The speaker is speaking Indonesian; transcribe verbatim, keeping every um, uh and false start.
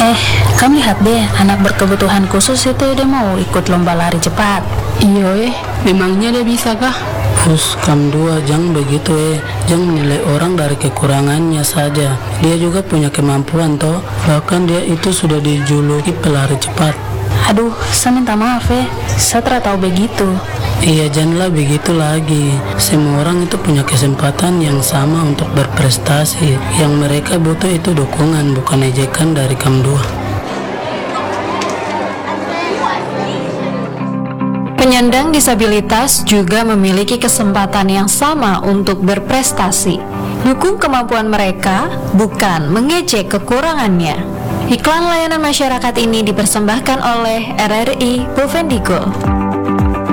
Eh, kamu lihat deh, anak berkebutuhan khusus itu dia mau ikut lomba lari cepat. Iya eh, memangnya dia bisa kah? Us, kam dua, jangan begitu eh. Jangan menilai orang dari kekurangannya saja. Dia juga punya kemampuan toh. Bahkan dia itu sudah dijuluki pelari cepat. Aduh, saya minta maaf ya, saya tidak tahu begitu. Iya, janganlah begitu lagi. Semua orang itu punya kesempatan yang sama untuk berprestasi. Yang mereka butuh itu dukungan, bukan ejekan dari kam dua. Penyandang disabilitas juga memiliki kesempatan yang sama untuk berprestasi. Dukung kemampuan mereka, bukan mengejek kekurangannya. Iklan layanan masyarakat ini dipersembahkan oleh R R I Bovendigul.